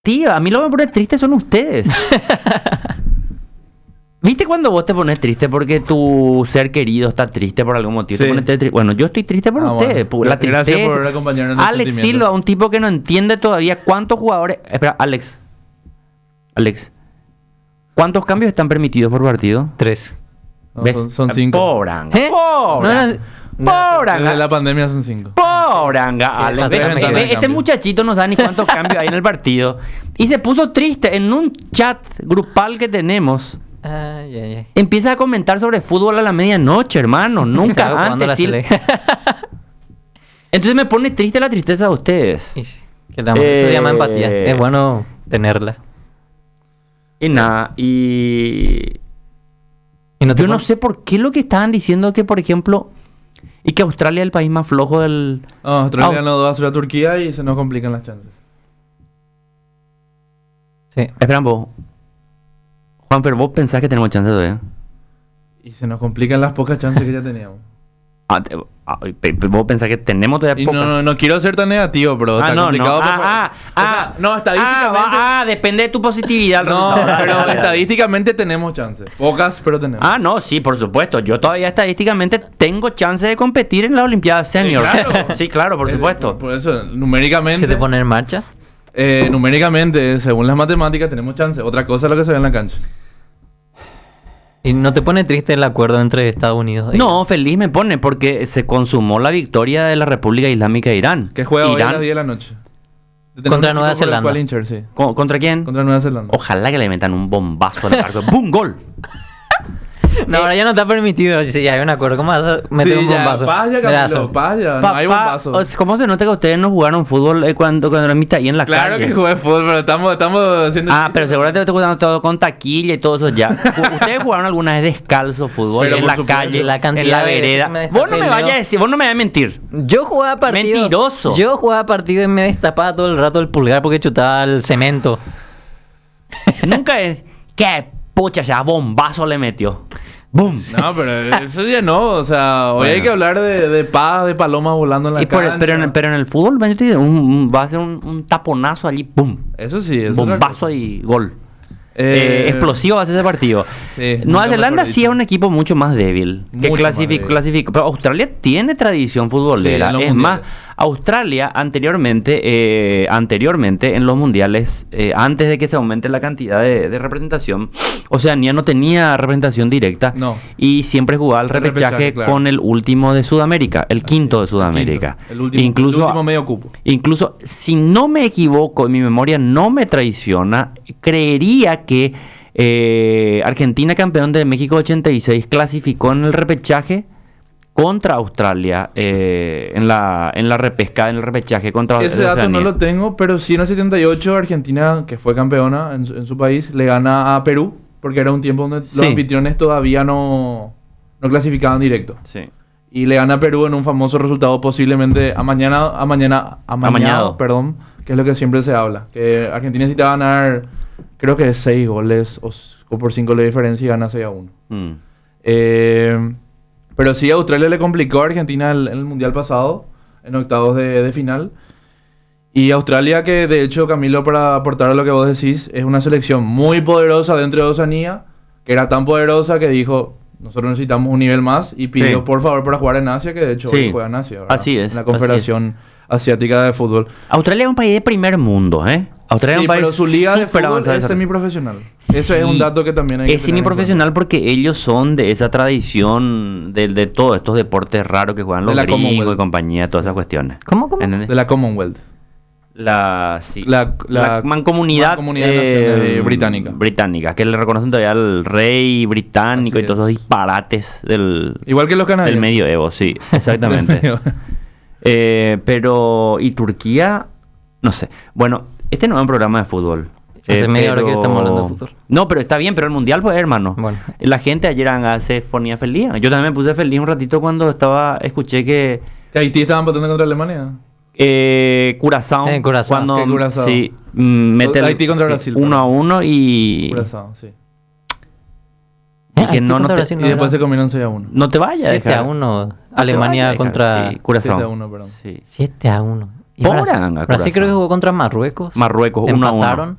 Tío, a mí lo que me pone triste son ustedes. ¿Viste cuando vos te pones triste porque tu ser querido está triste por algún motivo? Sí. Te pones bueno, yo estoy triste por ustedes. Por la Gracias tristeza. por acompañarnos en el Alex sentimiento. Silva, un tipo que no entiende todavía cuántos jugadores... Espera, Alex. ¿Cuántos cambios están permitidos por partido? 3. No, ¿Ves? son 5. Pobranga. ¿Eh? Pobranga. No, Desde la pandemia son 5. Pobranga, Alex. Tres ventanas de Este cambio. muchachito no sabe ni cuántos cambios hay en el partido. Y se puso triste en un chat grupal que tenemos. Ay, ay, ay. Empieza a comentar sobre fútbol a la medianoche, hermano. Nunca Claro, jugando antes. la Sí. Entonces me pone triste la tristeza de ustedes. Y sí, eso se llama empatía. Es bueno tenerla. Y nada, y... Y no te Yo no pon- sé por qué lo que estaban diciendo que, por ejemplo... Y que Australia es el país más flojo del... Australia ganó 2 a Turquía y se nos complican las chances. Sí. Espera un poco. Juanfer, ¿vos pensás que tenemos chance todavía? Y se nos complican las pocas chances que ya teníamos. ¿Vos pensás que tenemos todavía Y pocas? no quiero ser tan negativo, pero está complicado. No. No, estadísticamente... Depende de tu positividad. el No, resultado. pero Dale. estadísticamente tenemos chances. Pocas, pero tenemos. No, sí, por supuesto. Yo todavía estadísticamente tengo chance de competir en las Olimpiadas Senior. claro. Sí, claro, por supuesto. Por eso, numéricamente... ¿Se te pone en marcha? Numéricamente, según las matemáticas, tenemos chance. Otra cosa es lo que se ve en la cancha. ¿Y no te pone triste el acuerdo entre Estados Unidos? No, feliz me pone porque se consumó la victoria de la República Islámica de Irán. Que juega hoy a Irán, las 10 de la noche. Contra Nueva Zelanda. Sí. ¿Contra quién? Contra Nueva Zelanda. Ojalá que le metan un bombazo al arco. ¡Bum! ¡Gol! No, ahora ya no está permitido. Si ya hay un acuerdo, ¿cómo vas a meter un bombazo? Paz ya, Brazo. Camilo, paz ya. No hay bombazo. ¿Cómo se nota que ustedes no jugaron fútbol cuando era mitad ahí en la Claro calle? que jugué fútbol, pero estamos haciendo... Pero seguramente te jugando todo con taquilla y todo eso ya. ¿Ustedes jugaron alguna vez descalzo fútbol Pero en por la supuesto. calle, La en cantidad la de veces vereda? que me Vos no me destapé, vayas a Leo. decir, vos no me vayas a mentir. Yo jugaba partido. Mentiroso. Yo jugaba partido y me destapaba todo el rato el pulgar porque chutaba el cemento. Nunca es... ¡Qué pucha! O sea, bombazo le metió. ¡Bum! No, pero eso ya no. O sea, hoy Bueno. hay que hablar de paz, de palomas volando en la cancha. Pero en el fútbol va a ser un taponazo allí. ¡Pum! Eso sí, es otra Bombazo cosa. y gol. Eh, Explosivo va a ser ese partido. Sí, Nueva nunca Zelanda mejor sí es dicho. un equipo mucho más débil. Que Mucho más débil. clasificó. Pero Australia tiene tradición futbolera. Sí, en los Es más, mundiales. Australia anteriormente en los mundiales, antes de que se aumente la cantidad de representación, Oceanía no tenía representación directa. No. Y siempre jugaba el El repechaje repechaje, claro. con el último de Sudamérica, el quinto de Sudamérica. El último, Incluso, el último medio cupo. Incluso, si no me equivoco, mi memoria no me traiciona, creería que Argentina, campeón de México 86, clasificó en el repechaje contra Australia, en la repesca, en el repechaje contra Ese dato no Oceanía. lo tengo, pero sí en el 78 Argentina, que fue campeona en su país, le gana a Perú, porque era un tiempo donde Sí. los anfitriones todavía no clasificaban directo. Sí. Y le gana a Perú en un famoso resultado posiblemente amañado, perdón, que es lo que siempre se habla. Que Argentina necesita ganar, creo que 6 goles o por 5 goles de diferencia y gana 6-1. Mm. Pero sí, Australia le complicó a Argentina en el Mundial pasado, en octavos de final. Y Australia, que de hecho, Camilo, para aportar a lo que vos decís, es una selección muy poderosa dentro de Oceanía, que era tan poderosa que dijo, nosotros necesitamos un nivel más, y pidió Sí. por favor para jugar en Asia, que de hecho Sí. hoy juega en Asia, ¿verdad? Así es, En la Confederación Asiática de Fútbol. Australia es un país de primer mundo, ¿eh? Australia es Sí, un país pero su liga de súper fútbol avanzado es de semiprofesional. Eso es Sí. un dato que también hay que Es tener en semiprofesional porque ellos son de esa tradición de todos estos deportes raros que juegan De los la gringos y Commonwealth. compañía, todas esas cuestiones. ¿Cómo? ¿Entendés? cuenta. De la Commonwealth. Sí. La mancomunidad, Mancomunidad de Naciones británica. británica, que le reconocen todavía al rey británico Así y todos esos es. disparates del Igual que los canadienses. del medioevo, sí, exactamente. Pero, ¿y Turquía? No sé. Bueno, este no es un programa de fútbol. Hace media hora que estamos hablando de fútbol. No, pero está bien, pero el mundial, pues, hermano. Bueno. La gente ayer se ponía feliz. Yo también me puse feliz un ratito cuando escuché que ¿Que Haití estaban empatando contra Alemania? Curazao, Curazao. cuando Que Curazao. sí, mete el Haití contra Brasil, 1-1 y Curazao, sí. dije, Haití no, no contra te, Brasil Y después se era comieron 6-1. no te vayas. 7-1. Alemania contra... Curazao. 7-1, perdón. Sí. 7-1. Y Poranga, Brasil creo que Curazao. jugó contra Marruecos. Marruecos, 1-1. Empataron.